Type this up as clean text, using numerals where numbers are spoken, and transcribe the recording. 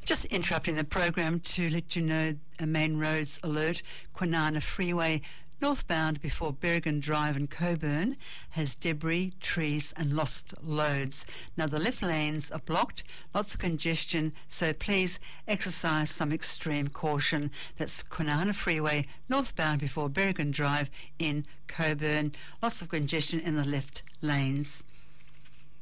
Just interrupting the program to let you know a main roads alert. Kwinana Freeway northbound before Berrigan Drive in Coburn has debris, trees and lost loads. Now the left lanes are blocked, lots of congestion, so please exercise some extreme caution. That's Kwinana Freeway northbound before Berrigan Drive in Coburn. Lots of congestion in the left lanes.